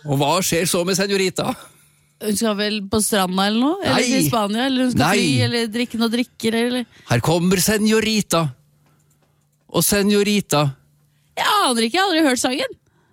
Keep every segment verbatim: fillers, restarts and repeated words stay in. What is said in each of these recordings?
Og hva skjer så med Senorita? Hun skal vel på stranda eller noe? Eller Nei. til Spania? Eller hun skal Nei. fly, eller drikke noe drikker? Eller? Her kommer Senorita. Og Senorita. Jeg aner ikke, jeg har aldri hørt sangen.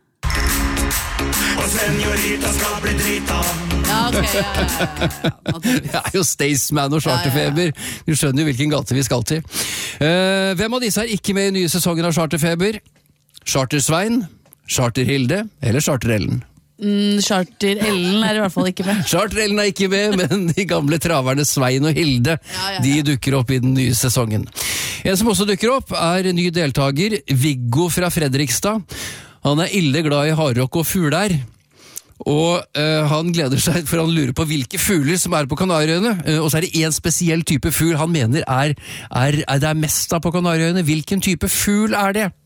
Og Senorita skal bli drita. Ja, ok, ja, ja, ja, ja. Det er jo Staysman og Charterfeber. Du skjønner jo hvilken gate vi skal til. Uh, hvem av disse er ikke med i nye sesongen av Charterfeber? Charter-Svein, Charter-Hilde eller Charter-Ellen? Mm, Charter-Ellen er i hvert fall ikke med. Charter-Ellen er ikke med, men de gamle traverne Svein og Hilde, Ja, ja, ja. de dukker opp i den nye sesongen. En som også dukker opp er ny deltaker, Viggo fra Fredrikstad. Han er ille glad i hardrock og fugler. Og øh, han gleder seg, for han lurer på hvilke fugler som er på Kanariøyene. Uh, og så er det en spesiell type fugl han mener er, er, er det er mest av på Kanariøyene. Hvilken type fugl er det?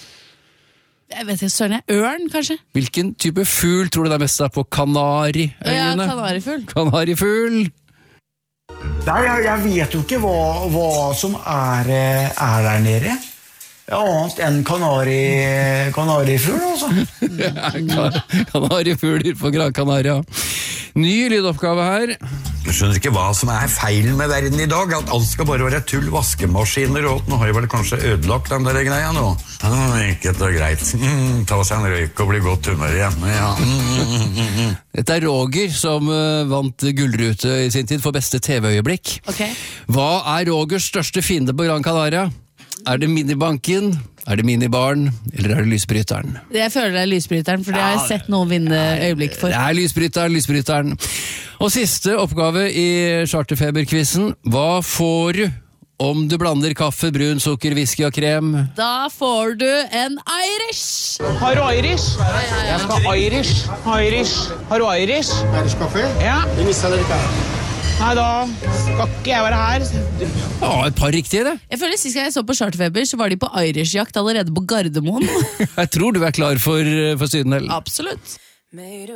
Jeg vet ikke, søren jeg. Ørn, kanskje? Hvilken type fugl tror du det er mest av på Kanariøyene? Ja, kanarifugl. Kanarifugl. Nei, jeg, jeg vet jo ikke hva, hva som er, eh, er der nede. Annet enn kanari, kanarifugl, altså. Kanarifugler på Gran Canaria. Ny lydoppgave her. Jeg skjønner ikke hva som er feilen med verden i dag. At alt skal bare være tull, vaskemaskiner og nå har jeg vel kanskje ødelagt den der greia nå. Ja, enkelt og greit. Mm, ta seg en røyk og bli godt humør igjen. Ja. Mm. Dette er Roger som uh, vant gullrute i sin tid for beste T V-øyeblikk. Ok. Hva er Rogers største fiende på Gran Canaria? Er det minibanken, er det minibaren, eller er det lysbryteren? Jeg føler det er lysbryteren, for det har jeg sett noen vinne øyeblikk for. Det er lysbryteren, lysbryteren. Og siste oppgave i Charterfeber-quizen. Hva får du om du blander kaffe, brun sukker, whisky og krem? Da får du en Irish! Har du Irish? Jeg skal ha Irish. Irish. Har du Irish? Irish kaffe? Ja. Vi misser det ikke. Nei, da skal ikke jeg være her. Ja, et par riktige det. Jeg føler Sist gang jeg så på Charterfeber, så var de på Irish-jakt allerede på Gardermoen. Jeg tror du er klar for, for Syden, Ellen. Absolutt.